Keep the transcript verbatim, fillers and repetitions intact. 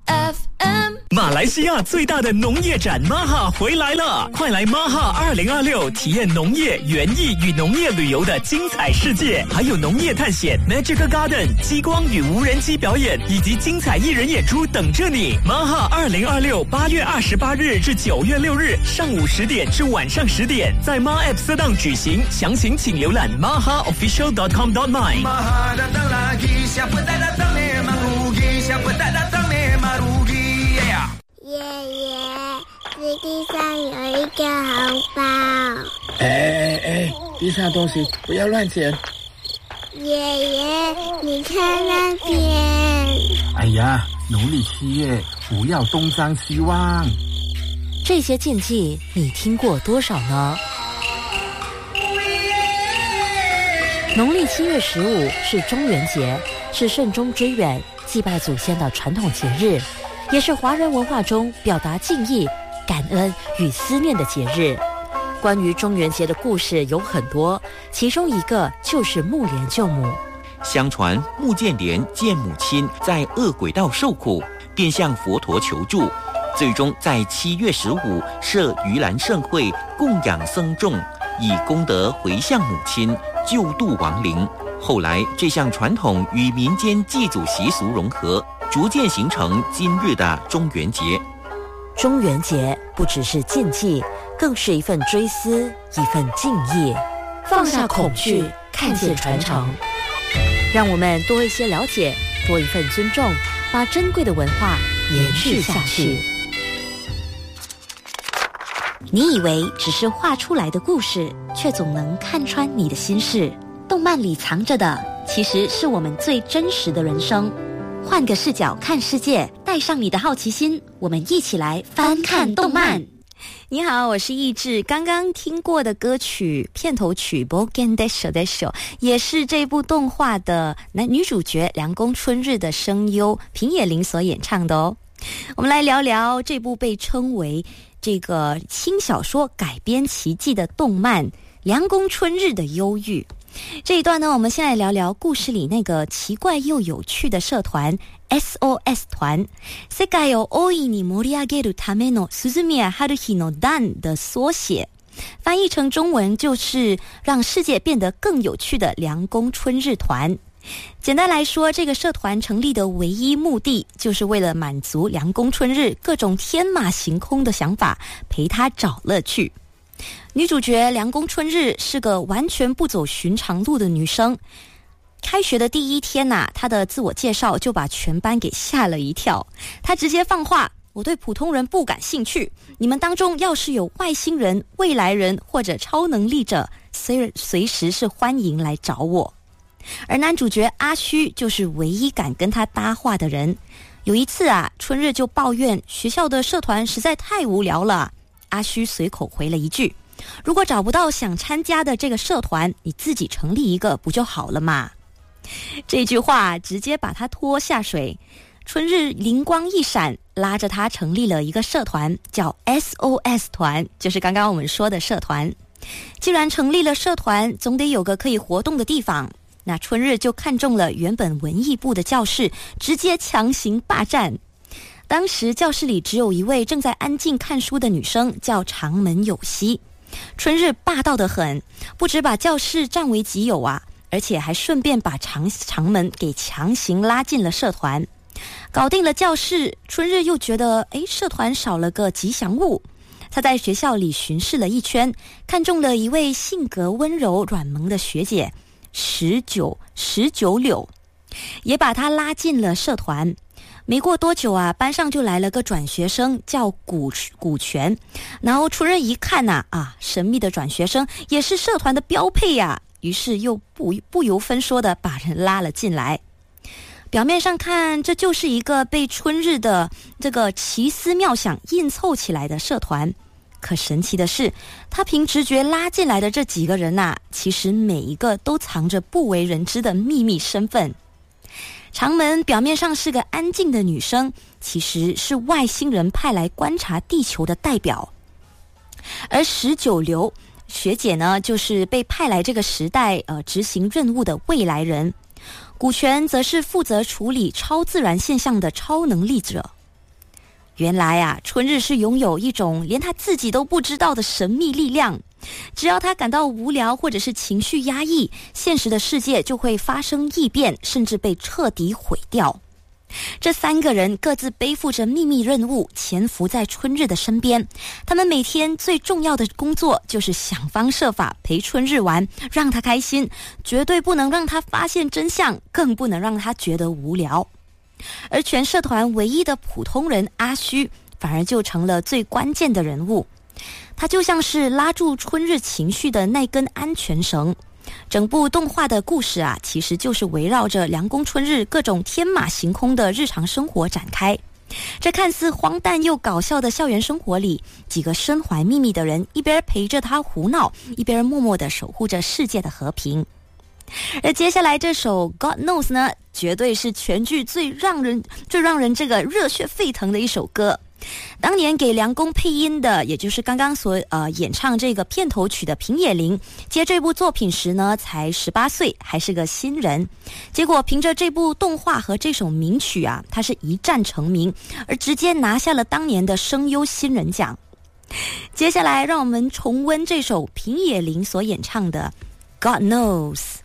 F M。 马来西亚最大的农业展 M A H A 回来了，快来 M A H A 二零二六体验农业、园艺与农业旅游的精彩世界，还有农业探险、Magical Garden、激光与无人机表演以及精彩艺人演出等着你。 M A H A 二零二六八月二十八日至九月六日上午十点至晚上十点，在 M A App Sedang举行，详情请浏览 m a h a official dot com dot my。 Maha datang lagi, siapa tak datang memang rugi, siapa tak datang memang rugi. 爷爷，这地上有一个红包。 哎哎哎，地上东西不要乱捡。 爷爷，你看那边。 哎呀，农历七月不要东张西望。 这些禁忌你听过多少呢？农历七月十五是中元节，是慎终追远、祭拜祖先的传统节日，也是华人文化中表达敬意、感恩与思念的节日。关于中元节的故事有很多，其中一个就是木莲救母。 相传木建莲见母亲在恶鬼道受苦，便向佛陀求助，最终在七月十五设盂兰盛会，供养僧众，以功德回向母亲，救度亡灵。后来这项传统与民间祭祖习俗融合，逐渐形成今日的中元节。 中元节不只是禁忌，更是一份追思，一份敬意。放下恐惧，看见传承，让我们多一些了解，多一份尊重，把珍贵的文化延续下去。你以为只是画出来的故事，却总能看穿你的心事。动漫里藏着的，其实是我们最真实的人生。换个视角看世界，带上你的好奇心，我们一起来翻看动漫。你好，我是易志。刚刚听过的歌曲片头曲《Bogen Desho Desho》也是这部动画的男女主角凉宫春日的声优平野绫所演唱的哦。我们来聊聊这部被称为这个轻小说改编奇迹的动漫《凉宫春日的忧郁》。这一段呢，我们先来聊聊故事里那个奇怪又有趣的社团 S O S 团，世界を大いに盛り上げるための鈴宮春日の団的缩写，翻译成中文就是让世界变得更有趣的凉宫春日团。简单来说，这个社团成立的唯一目的就是为了满足凉宫春日各种天马行空的想法，陪他找乐趣。女主角凉宫春日是个完全不走寻常路的女生。开学的第一天啊，她的自我介绍就把全班给吓了一跳。她直接放话，我对普通人不感兴趣，你们当中要是有外星人、未来人或者超能力者，随随时是欢迎来找我。而男主角阿虚就是唯一敢跟他搭话的人。有一次啊，春日就抱怨学校的社团实在太无聊了。阿虚随口回了一句，如果找不到想参加的这个社团，你自己成立一个不就好了嘛？这句话直接把他拖下水。春日灵光一闪，拉着他成立了一个社团，叫 S O S 团，就是刚刚我们说的社团。既然成立了社团，总得有个可以活动的地方。那春日就看中了原本文艺部的教室，直接强行霸占。当时教室里只有一位正在安静看书的女生，叫长门有希。春日霸道得很，不只把教室占为己有啊，而且还顺便把长长门给强行拉进了社团。搞定了教室，春日又觉得诶，社团少了个吉祥物。他在学校里巡视了一圈，看中了一位性格温柔软萌的学姐十九十九柳，也把她拉进了社团。没过多久啊，班上就来了个转学生，叫古古泉。然后春日一看呐、啊，啊，神秘的转学生也是社团的标配呀、啊，于是又不不由分说的把人拉了进来。表面上看，这就是一个被春日的这个奇思妙想硬凑起来的社团。可神奇的是，他凭直觉拉进来的这几个人啊，其实每一个都藏着不为人知的秘密身份。长门表面上是个安静的女生，其实是外星人派来观察地球的代表。而十九流学姐呢，就是被派来这个时代呃执行任务的未来人。古泉则是负责处理超自然现象的超能力者。 原来啊，春日是拥有一种连他自己都不知道的神秘力量。只要他感到无聊或者是情绪压抑，现实的世界就会发生异变，甚至被彻底毁掉。这三个人各自背负着秘密任务，潜伏在春日的身边。他们每天最重要的工作就是想方设法陪春日玩，让他开心，绝对不能让他发现真相，更不能让他觉得无聊。而全社团唯一的普通人阿虚，反而就成了最关键的人物。他就像是拉住春日情绪的那根安全绳。整部动画的故事啊，其实就是围绕着凉宫春日各种天马行空的日常生活展开。这看似荒诞又搞笑的校园生活里，几个身怀秘密的人一边陪着他胡闹，一边默默地守护着世界的和平。而接下来这首 God Knows 呢，绝对是全剧最让人最让人这个热血沸腾的一首歌。当年给凉宫配音的，也就是刚刚所呃演唱这个片头曲的平野绫，接这部作品时呢才十八岁，还是个新人。结果凭着这部动画和这首名曲啊，他是一战成名，而直接拿下了当年的声优新人奖。接下来让我们重温这首平野绫所演唱的 God Knows。